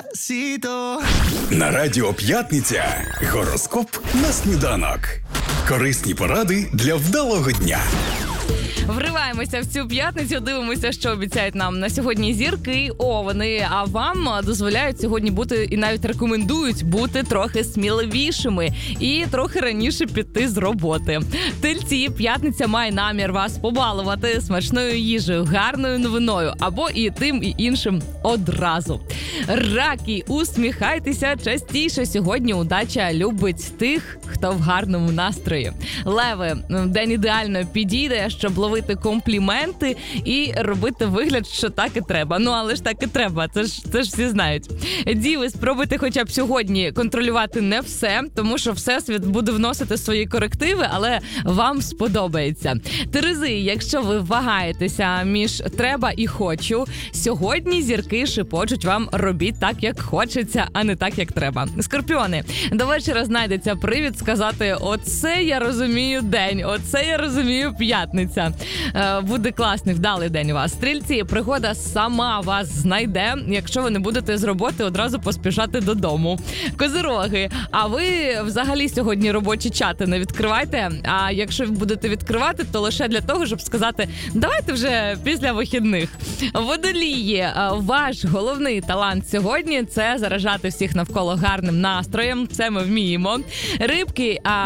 Despacito. На радіо «П'ятниця» гороскоп на сніданок. Корисні поради для вдалого дня. Вриваємося в цю п'ятницю, дивимося, що обіцяють нам на сьогодні зірки і овни. А вам дозволяють сьогодні бути і навіть рекомендують бути трохи сміливішими і трохи раніше піти з роботи. Тельці, п'ятниця має намір вас побалувати смачною їжею, гарною новиною або і тим, і іншим одразу. Раки, усміхайтеся частіше. Сьогодні удача любить тих, хто в гарному настрої. Леви, день ідеально підійде, щоб ловити компліменти і робити вигляд, що так і треба. Ну, але ж так і треба, це ж всі знають. Діви, спробуйте хоча б сьогодні контролювати не все, тому що Всесвіт буде вносити свої корективи, але вам сподобається. Терези, якщо ви вагаєтеся між треба і хочу, сьогодні зірки шепочуть вам: робіть так, як хочеться, а не так, як треба. Скорпіони, до вечора знайдеться привід сказати: оце я розумію день, оце я розумію п'ятниця. Буде класний, вдалий день у вас. Стрільці, пригода сама вас знайде, якщо ви не будете з роботи одразу поспішати додому. Козироги, а ви взагалі сьогодні робочі чати не відкривайте, а якщо будете відкривати, то лише для того, щоб сказати: давайте вже після вихідних. Водолії, ваш головний талант сьогодні – це заражати всіх навколо гарним настроєм, це ми вміємо. Рибки,